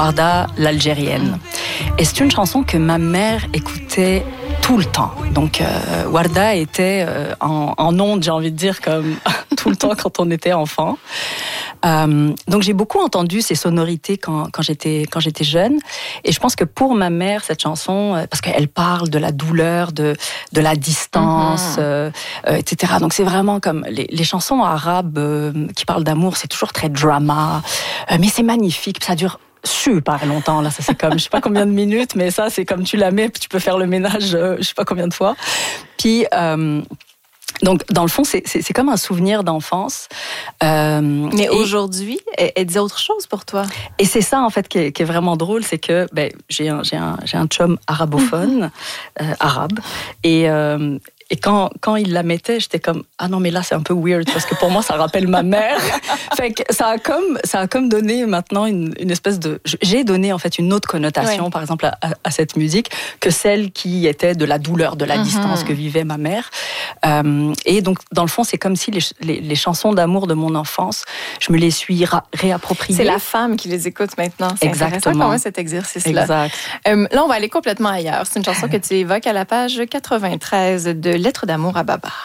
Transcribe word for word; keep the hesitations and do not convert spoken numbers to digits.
Warda, l'Algérienne. Et c'est une chanson que ma mère écoutait tout le temps. Donc, euh, Warda était euh, en, en ondes, j'ai envie de dire, comme tout le temps quand on était enfant. Euh, donc, j'ai beaucoup entendu ces sonorités quand, quand, j'étais, quand j'étais jeune. Et je pense que pour ma mère, cette chanson, euh, parce qu'elle parle de la douleur, de, de la distance, mm-hmm. euh, euh, et cetera. Donc, c'est vraiment comme les, les chansons arabes euh, qui parlent d'amour, c'est toujours très drama. Euh, mais c'est magnifique, ça dure super longtemps, là, ça c'est comme, je sais pas combien de minutes, mais ça c'est comme tu la mets, tu peux faire le ménage, euh, je sais pas combien de fois. Puis, euh, donc, dans le fond, c'est, c'est, c'est comme un souvenir d'enfance. Euh, mais et, aujourd'hui, elle, elle disait autre chose pour toi. Et c'est ça, en fait, qui est, qui est vraiment drôle, c'est que ben, j'ai un, j'ai un, j'ai un chum arabophone, euh, arabe, et... Euh, Et quand, quand il la mettait, j'étais comme « Ah non, mais là, c'est un peu weird, parce que pour moi, ça rappelle ma mère. » Fait que ça a comme, ça a comme donné maintenant une, une espèce de... J'ai donné, en fait, une autre connotation, ouais. par exemple, à, à cette musique, que celle qui était de la douleur, de la mm-hmm. distance que vivait ma mère. Euh, et donc, dans le fond, c'est comme si les, les, les chansons d'amour de mon enfance, je me les suis ra- réappropriées. C'est la femme qui les écoute maintenant. C'est Exactement. intéressant quand même, cet exercice-là. Exact. Euh, là, on va aller complètement ailleurs. C'est une chanson que tu évoques à la page quatre-vingt-treize de Lettres d'amour à Baba.